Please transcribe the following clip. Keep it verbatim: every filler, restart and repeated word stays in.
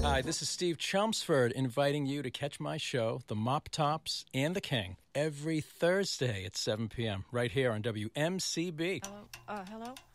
Hi, this is Steve Chelmsford inviting you to catch my show, The Mop Tops and the King, every Thursday at seven p.m. right here on W M C B. Hello? Uh, hello?